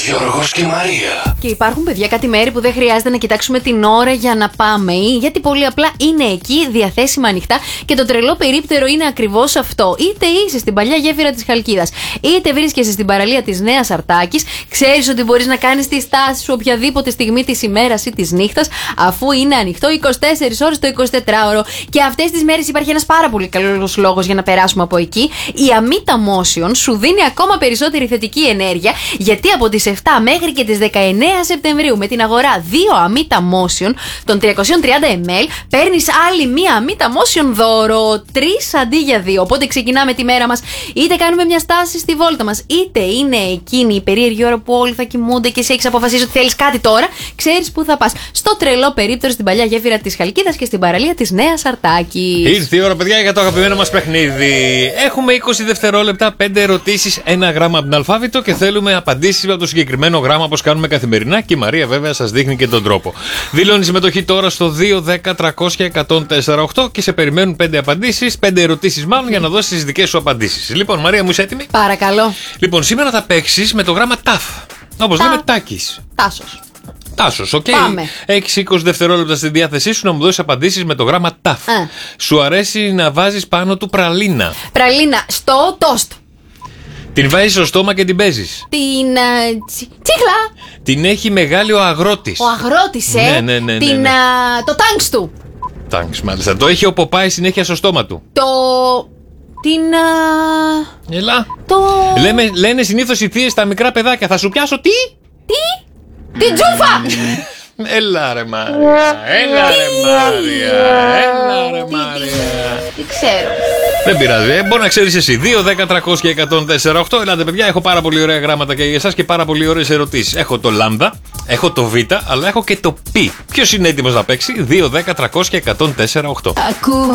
Γιώργος και Μαρία. Και υπάρχουν, παιδιά, κάτι μέρη που δεν χρειάζεται να κοιτάξουμε την ώρα για να πάμε, γιατί πολύ απλά είναι εκεί, διαθέσιμα ανοιχτά, και το τρελό περίπτερο είναι ακριβώς αυτό. Είτε είσαι στην παλιά γέφυρα της Χαλκίδας, είτε βρίσκεσαι στην παραλία της Νέας Αρτάκης, ξέρεις ότι μπορείς να κάνεις τη στάση σου οποιαδήποτε στιγμή της ημέρας ή της νύχτας, αφού είναι ανοιχτό 24 ώρες το 24ωρο. Και αυτές τις μέρες υπάρχει ένας πάρα πολύ καλός λόγος για να περάσουμε από εκεί. Η Amita Motion σου δίνει ακόμα περισσότερη θετική ενέργεια, γιατί από τις 7 μέχρι και τις 19 Σεπτεμβρίου με την αγορά 2 Amita Motion των 330 ml παίρνεις άλλη μία Amita Motion δώρο, 3 αντί για 2. Οπότε ξεκινάμε τη μέρα μας, είτε κάνουμε μια στάση στη βόλτα μας, είτε είναι εκείνη η περίεργη ώρα που όλοι θα κοιμούνται και εσύ έχεις αποφασίσει ότι θέλεις κάτι τώρα, ξέρεις που θα πας. Στο τρελό περίπτερο στην παλιά γέφυρα της Χαλκίδας και στην παραλία της Νέας Αρτάκης. Ήρθε η ώρα, παιδιά, για το αγαπημένο μας παιχνίδι. Έχουμε 20 δευτερόλεπτα, 5 ερωτήσεις, 1 γράμμα από τον αλφάβητο και θέλουμε απαντήσεις από το συγκεκριμένο γράμμα, όπως κάνουμε καθημερινά. Και η Μαρία, βέβαια, σας δείχνει και τον τρόπο. Δηλώνει συμμετοχή τώρα στο 2-10-300-1048 και σε περιμένουν 5 απαντήσεις, 5 ερωτήσεις μάλλον, για να δώσεις τις δικές σου απαντήσεις. Λοιπόν, Μαρία, μου είσαι έτοιμη? Παρακαλώ. Λοιπόν, σήμερα θα παίξεις με το γράμμα ταφ. Όπως λέμε, Τάκης. Τάσος. Τάσος, οκ. Πάμε. Έχεις 20 δευτερόλεπτα στη διάθεσή σου να μου δώσεις απαντήσεις με το γράμμα ταφ. Σου αρέσει να βάζεις πάνω του πραλίνα? Πραλίνα στο τόστ. Την βάζεις στο στόμα και την παίζεις? Την τσίχλα. Την έχει μεγάλη ο αγρότης. Ο αγρότης, Ναι. το τάγκς του. Τάγκς, μάλιστα. Το έχει ο Ποπάι συνέχεια στο στόμα του. Έλα. Λένε συνήθως οι θείες στα μικρά παιδάκια. Θα σου πιάσω τι? Την τζούφα. Έλα ρε Μάρια. Έλα ρε Μάρια. Δεν ξέρω. Δεν πειράζει, μπορεί να ξέρεις εσύ. 2-10-300-1048. Ελάτε, παιδιά, έχω πάρα πολύ ωραία γράμματα και για εσάς και πάρα πολύ ωραίες ερωτήσεις. Έχω το λάμδα, έχω το β, αλλά έχω και το π. Ποιος είναι έτοιμος να παίξει? 2-10-300-1048. Ακούω